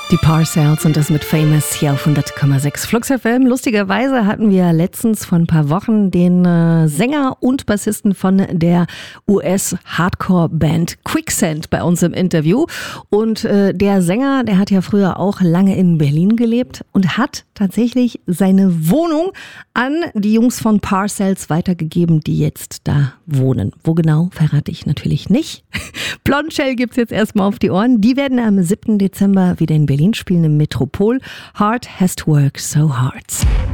Die Parcells und das mit Famous hier auf 100,6 Flux FM. Lustigerweise hatten wir letztens vor ein paar Wochen den Sänger und Bassisten von der US-Hardcore-Band Quicksand bei uns im Interview. Und der Sänger, der hat ja früher auch lange in Berlin gelebt und hat tatsächlich seine Wohnung an die Jungs von Parcells weitergegeben, die jetzt da wohnen. Wo genau, verrate ich natürlich nicht. Blonde Shell gibt's jetzt erstmal auf die Ohren. Die werden am 7. Dezember wieder in Berlin spielen im Metropol. Heart has to work so hard.